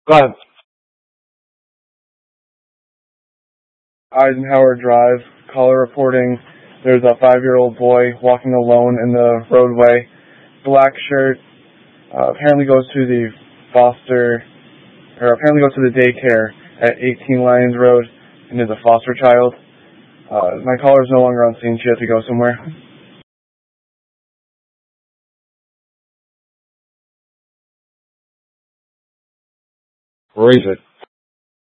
Go ahead. Eisenhower Drive, caller reporting there's a 5-year-old boy walking alone in the roadway, black shirt, apparently goes to the daycare at 18 Lions Road and is a foster child. My caller is no longer on scene. She has to go somewhere. Where is it?